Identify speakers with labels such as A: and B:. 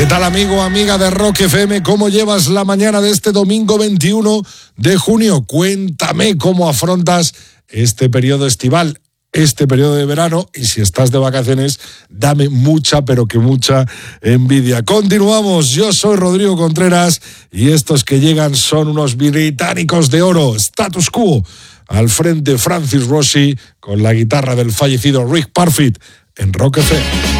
A: ¿Qué tal, amigo, amiga de Rock FM? ¿Cómo llevas la mañana de este domingo 21 de junio? Cuéntame cómo afrontas este periodo estival, este periodo de verano, y si estás de vacaciones, dame mucha, pero que mucha envidia. Continuamos, yo soy Rodrigo Contreras y estos que llegan son unos británicos de oro, Status Quo. Al frente, Francis Rossi con la guitarra del fallecido Rick Parfitt en Rock FM.